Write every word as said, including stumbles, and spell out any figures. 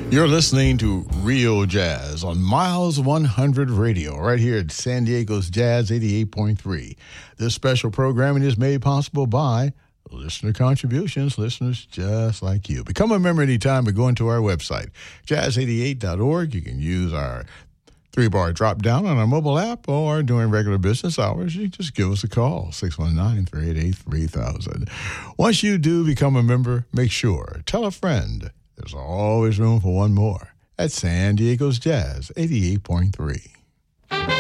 You're listening to Real Jazz on Miles one hundred Radio, right here at San Diego's Jazz eighty-eight point three. This special programming is made possible by listener contributions, listeners just like you. Become a member anytime by going to our website, jazz eighty-eight dot org. You can use our three-bar drop-down on our mobile app, or during regular business hours, you just give us a call, six one nine, three eight eight, three thousand. Once you do become a member, make sure, tell a friend. There's always room for one more at San Diego's Jazz eighty-eight point three.